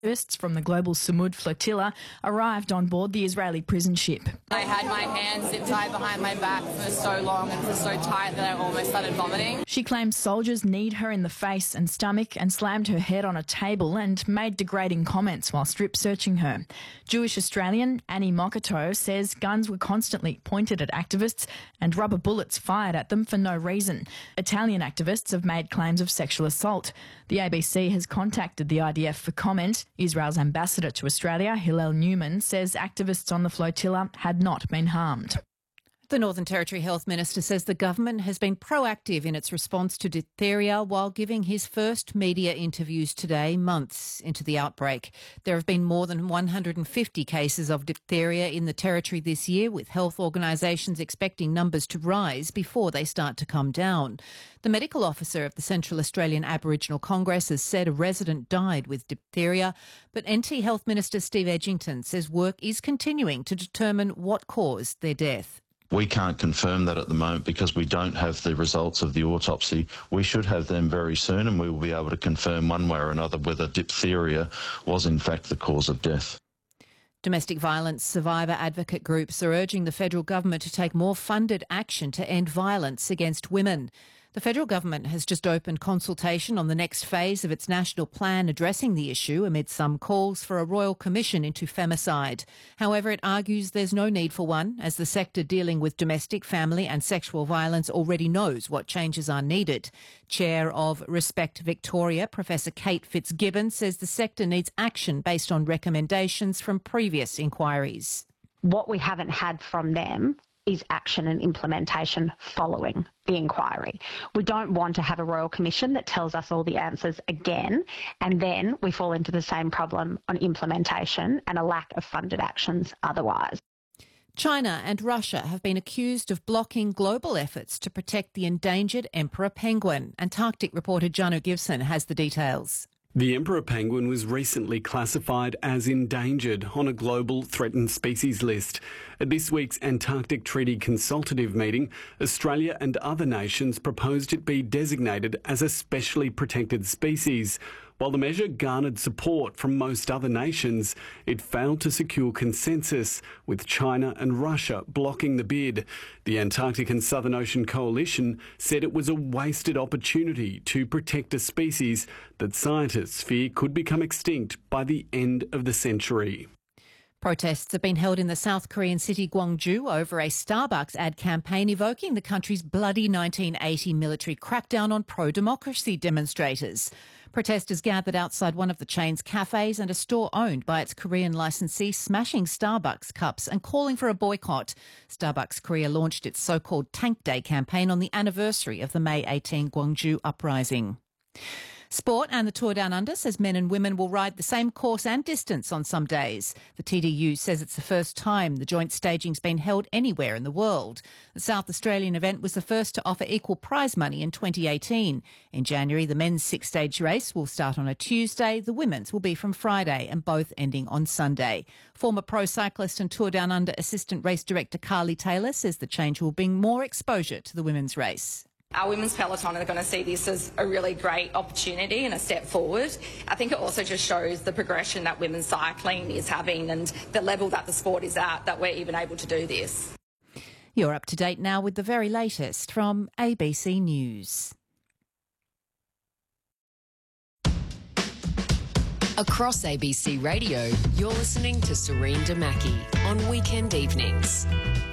Activists from the global Samud flotilla arrived on board the Israeli prison ship. I had my hands zip tied behind my back for so long and for so tight that I almost started vomiting. She claims soldiers kneed her in the face and stomach and slammed her head on a table and made degrading comments while strip searching her. Jewish Australian Annie Mokato says guns were constantly pointed at activists and rubber bullets fired at them for no reason. Italian activists have made claims of sexual assault. The ABC has contacted the IDF for comment. Israel's ambassador to Australia, Hillel Newman, says activists on the flotilla had not been harmed. The Northern Territory Health Minister says the government has been proactive in its response to diphtheria while giving his first media interviews today, months into the outbreak. There have been more than 150 cases of diphtheria in the Territory this year, with health organisations expecting numbers to rise before they start to come down. The medical officer of the Central Australian Aboriginal Congress has said a resident died with diphtheria, but NT Health Minister Steve Edgington says work is continuing to determine what caused their death. We can't confirm that at the moment because we don't have the results of the autopsy. We should have them very soon, and we will be able to confirm one way or another whether diphtheria was in fact the cause of death. Domestic violence survivor advocate groups are urging the federal government to take more funded action to end violence against women. The federal government has just opened consultation on the next phase of its national plan addressing the issue amid some calls for a royal commission into femicide. However, it argues there's no need for one, as the sector dealing with domestic, family and sexual violence already knows what changes are needed. Chair of Respect Victoria, Professor Kate Fitzgibbon, says the sector needs action based on recommendations from previous inquiries. What we haven't had from them is action and implementation following the inquiry. We don't want to have a Royal Commission that tells us all the answers again, and then we fall into the same problem on implementation and a lack of funded actions otherwise. China and Russia have been accused of blocking global efforts to protect the endangered emperor penguin. Antarctic reporter Janu Gibson has the details. The emperor penguin was recently classified as endangered on a global threatened species list. At this week's Antarctic Treaty Consultative meeting, Australia and other nations proposed it be designated as a specially protected species. While the measure garnered support from most other nations, it failed to secure consensus, with China and Russia blocking the bid. The Antarctic and Southern Ocean Coalition said it was a wasted opportunity to protect a species that scientists fear could become extinct by the end of the century. Protests have been held in the South Korean city Gwangju over a Starbucks ad campaign evoking the country's bloody 1980 military crackdown on pro-democracy demonstrators. Protesters gathered outside one of the chain's cafes and a store owned by its Korean licensee, smashing Starbucks cups and calling for a boycott. Starbucks Korea launched its so-called Tank Day campaign on the anniversary of the May 18 Gwangju uprising. Sport and the Tour Down Under says men and women will ride the same course and distance on some days. The TDU says it's the first time the joint staging's been held anywhere in the world. The South Australian event was the first to offer equal prize money in 2018. In January, the men's six-stage race will start on a Tuesday. The women's will be from Friday and both ending on Sunday. Former pro cyclist and Tour Down Under assistant race director Carly Taylor says the change will bring more exposure to the women's race. Our women's peloton are going to see this as a really great opportunity and a step forward. I think it also just shows the progression that women's cycling is having and the level that the sport is at, that we're even able to do this. You're up to date now with the very latest from ABC News. Across ABC Radio, you're listening to Serene Damaki on weekend evenings.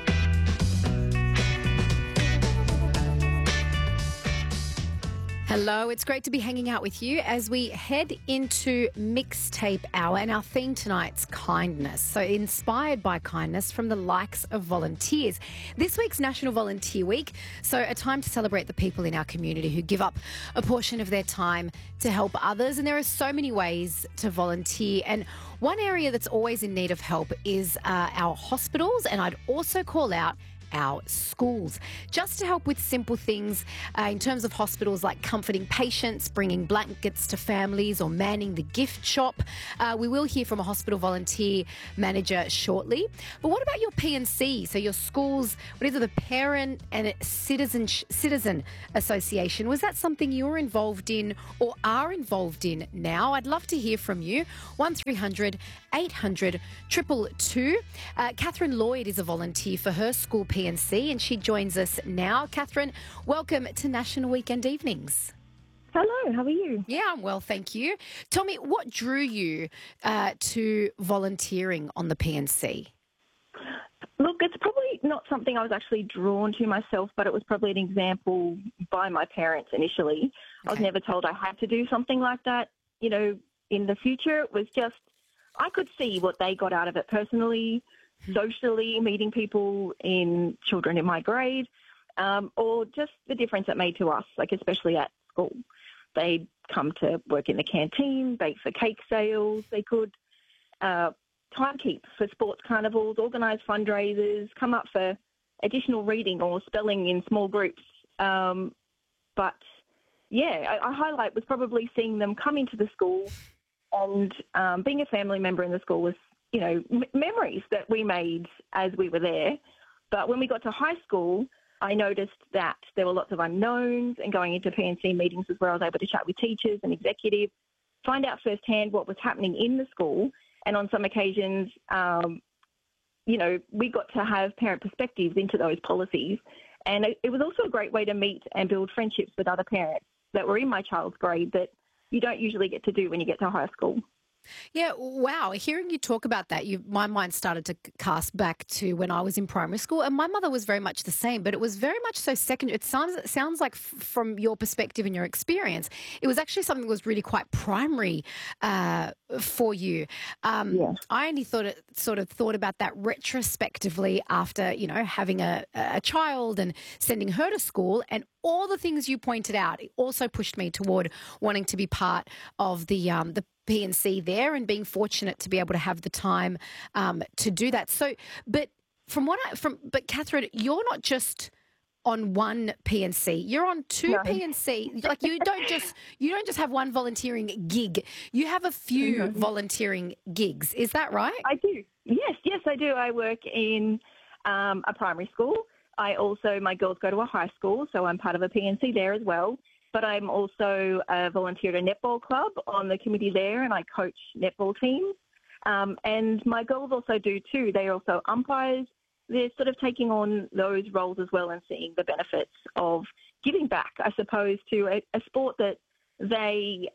Hello, it's great to be hanging out with you as we head into Mixtape Hour, and our theme tonight's kindness. So inspired by kindness from the likes of volunteers. This week's National Volunteer Week, so a time to celebrate the people in our community who give up a portion of their time to help others. And there are so many ways to volunteer, and one area that's always in need of help is our hospitals, and I'd also call out our schools, just to help with simple things in terms of hospitals like comforting patients, bringing blankets to families or manning the gift shop. We will hear from a hospital volunteer manager shortly. But what about your P&C? So your school's, what is it, the Parent and Citizen Association? Was that something you were involved in or are involved in now? I'd love to hear from you. 1300 800 222. Catherine Lloyd is a volunteer for her school P&C and she joins us now. Catherine, welcome to National Weekend Evenings. Hello, how are you? Yeah, I'm well, thank you. Tell me, what drew you to volunteering on the P&C? Look, it's probably not something I was actually drawn to myself, but it was probably an example by my parents initially. Okay. I was never told I had to do something like that, you know, in the future. It was just, I could see what they got out of it personally, socially, meeting people children in my grade, or just the difference it made to us, like especially at school. They'd come to work in the canteen, bake for cake sales. They could timekeep for sports carnivals, organise fundraisers, come up for additional reading or spelling in small groups. But, yeah, I highlight was probably seeing them come into the school and being a family member in the school was, you know, memories that we made as we were there. But when we got to high school, I noticed that there were lots of unknowns, and going into P&C meetings was where I was able to chat with teachers and executives, find out firsthand what was happening in the school. And on some occasions, you know, we got to have parent perspectives into those policies. And it was also a great way to meet and build friendships with other parents that were in my child's grade that you don't usually get to do when you get to high school. Yeah, wow. Hearing you talk about that, my mind started to cast back to when I was in primary school, and my mother was very much the same, but it was very much so secondary. It sounds like from your perspective and your experience, it was actually something that was really quite primary for you. Yes. I only thought about that retrospectively after, you know, having a child and sending her to school, and all the things you pointed out, it also pushed me toward wanting to be part of the P&C there and being fortunate to be able to have the time to do that. So, but but Catherine, you're not just on one P&C. You're on two P&C. Like you don't just have one volunteering gig. You have a few volunteering gigs. Is that right? I do. Yes, I do. I work in a primary school. My girls go to a high school, so I'm part of a P&C there as well. But I'm also a volunteer at a netball club on the committee there, and I coach netball teams. And my girls also do too. They're also umpires. They're sort of taking on those roles as well and seeing the benefits of giving back, I suppose, to a sport that they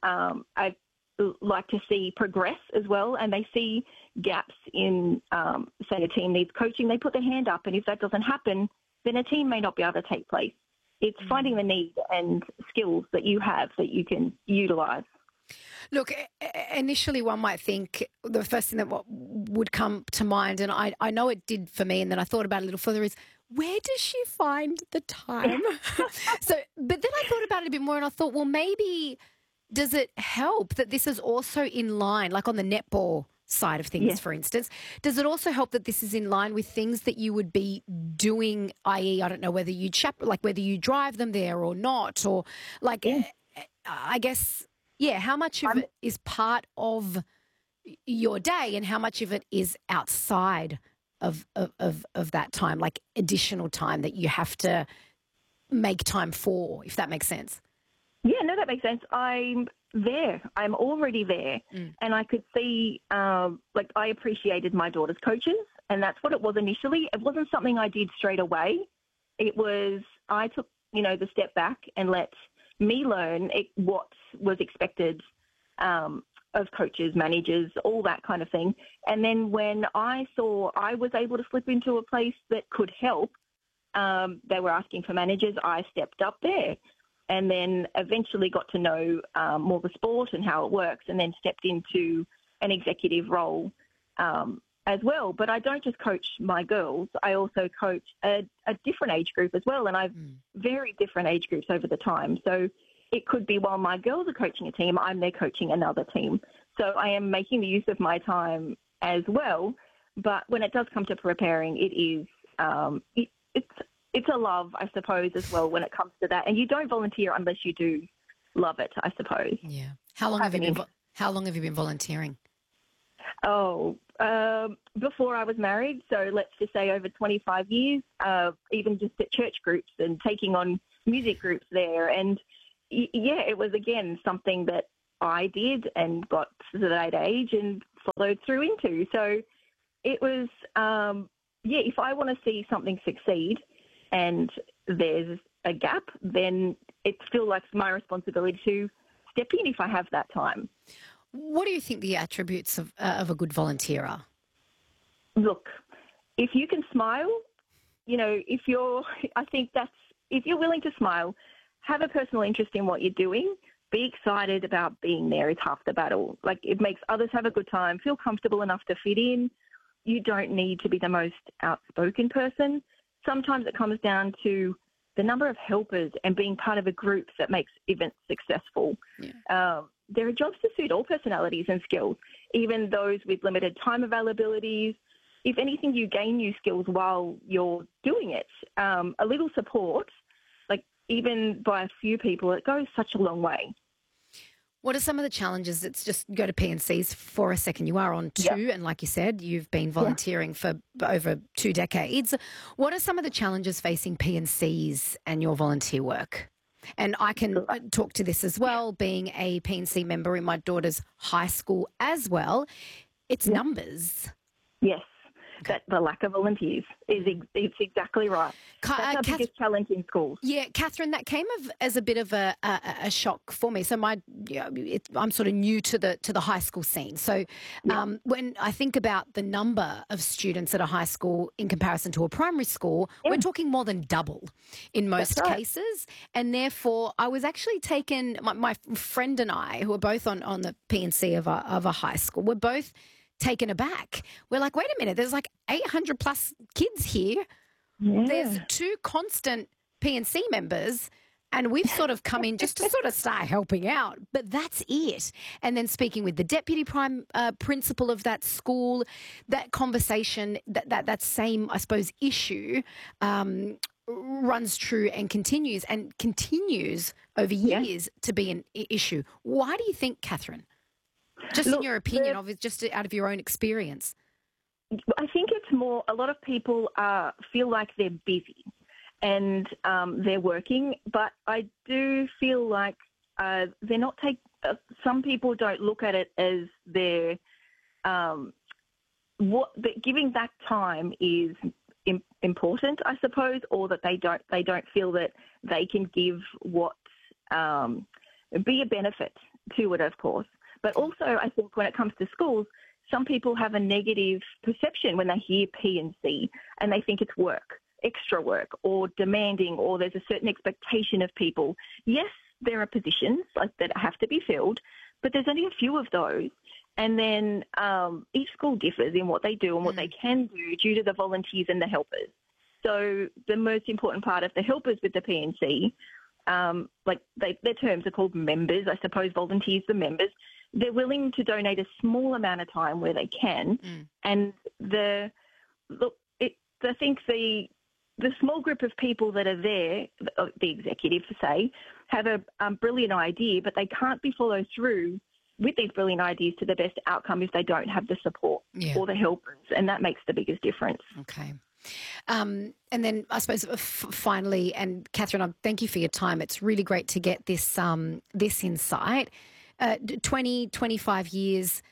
like to see progress as well. And they see gaps in, say, a team needs coaching. They put their hand up, and if that doesn't happen, then a team may not be able to take place. It's finding the need and skills that you have that you can utilise. Look, initially one might think the first thing that would come to mind, and I know it did for me, and then I thought about it a little further, is where does she find the time? But then I thought about it a bit more and I thought, well, maybe does it help that this is also in line, like on the netball side of things, for instance, does it also help that this is in line with things that you would be doing, i.e., I don't know whether you whether you drive them there or not, or like, I guess, how much of it is part of your day and how much of it is outside of that time, like additional time that you have to make time for, if that makes sense? Yeah, no, that makes sense. I'm there. I'm already there. And I could see, I appreciated my daughter's coaches, and that's what it was initially. It wasn't something I did straight away. It was, I took, the step back and let me learn what was expected of coaches, managers, all that kind of thing. And then when I saw I was able to slip into a place that could help, they were asking for managers, I stepped up there. And then eventually got to know more the sport and how it works, and then stepped into an executive role as well. But I don't just coach my girls. I also coach a different age group as well, and I've very different age groups over the time. So it could be while my girls are coaching a team, I'm there coaching another team. So I am making the use of my time as well. But when it does come to preparing, it is it's a love, I suppose, as well when it comes to that. And you don't volunteer unless you do love it, I suppose. Yeah. How long have you been volunteering? Oh, before I was married, so let's just say over 25 years, even just at church groups and taking on music groups there. And yeah, it was again something that I did and got to that age and followed through into. So it was, if I want to see something succeed and there's a gap, then it feels like my responsibility to step in if I have that time. What do you think the attributes of a good volunteer are? Look, if you can smile, if you're willing to smile, have a personal interest in what you're doing, be excited about being there is half the battle. Like, it makes others have a good time, feel comfortable enough to fit in. You don't need to be the most outspoken person. Sometimes it comes down to the number of helpers and being part of a group that makes events successful. Yeah. There are jobs to suit all personalities and skills, even those with limited time availabilities. If anything, you gain new skills while you're doing it. A little support, like even by a few people, it goes such a long way. What are some of the challenges? Let's just go to P&Cs for a second. You are on 2, and like you said, you've been volunteering for over 2 decades. What are some of the challenges facing P&Cs and your volunteer work? And I can talk to this as well, being a P&C member in my daughter's high school as well. It's numbers. Yes. That the lack of volunteers it's exactly right. That's our biggest challenge in schools. Yeah, Catherine, that came as a bit of a shock for me. So I'm sort of new to the high school scene. So when I think about the number of students at a high school in comparison to a primary school, we're talking more than double in most cases. And therefore, I was actually taken. My friend and I, who are both on the P&C of a high school, we're both taken aback. We're like, wait a minute, there's like 800 plus kids here. Yeah. There's 2 constant P&C members, and we've sort of come in just to sort of start helping out. But that's it. And then speaking with the deputy principal of that school, that conversation, that same, I suppose, issue runs true and continues over years to be an issue. Why do you think, Catherine? Just in your opinion, just out of your own experience. I think it's more, a lot of people feel like they're busy and they're working, but I do feel like they're not some people don't look at it as their, giving that time is important, I suppose, or that they don't feel that they can give be a benefit to it, of course. But also, I think when it comes to schools, some people have a negative perception when they hear P&C and they think it's work, extra work, or demanding, or there's a certain expectation of people. Yes, there are positions that have to be filled, but there's only a few of those. And then each school differs in what they do and what they can do due to the volunteers and the helpers. So the most important part of the helpers with the P&C, their terms are called members, I suppose, volunteers, the members. They're willing to donate a small amount of time where they can. And I think the small group of people that are there, the executive, say, have a brilliant idea, but they can't be followed through with these brilliant ideas to the best outcome if they don't have the support or the helpers. And that makes the biggest difference. Okay. And then I suppose finally, and Catherine, thank you for your time. It's really great to get this insight. 25 years,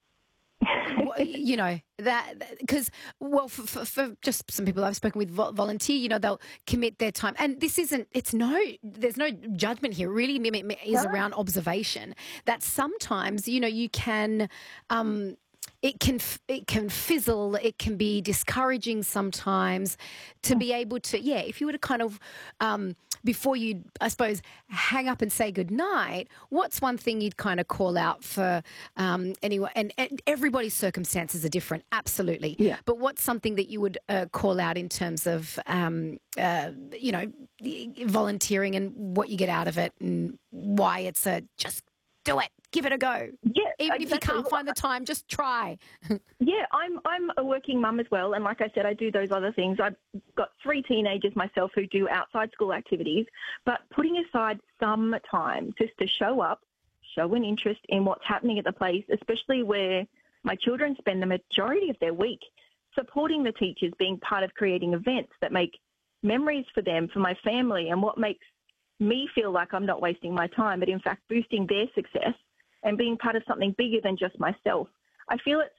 that because, for just some people I've spoken with volunteer, they'll commit their time. And there's no judgment here. Really is around observation that sometimes, you can, it can fizzle. It can be discouraging sometimes to be able to, if you were to kind of, before you, I suppose, hang up and say goodnight, what's one thing you'd kind of call out for anyone? And everybody's circumstances are different, absolutely. Yeah. But what's something that you would call out in terms of, volunteering and what you get out of it and why it's do it. Give it a go. Yeah, Even if you exactly. can't find the time, just try. Yeah, I'm a working mum as well, and like I said, I do those other things. I've got 3 teenagers myself who do outside school activities, but putting aside some time just to show up, show an interest in what's happening at the place, especially where my children spend the majority of their week, supporting the teachers, being part of creating events that make memories for them, for my family, and what makes me feel like I'm not wasting my time, but in fact boosting their success and being part of something bigger than just myself. I feel it's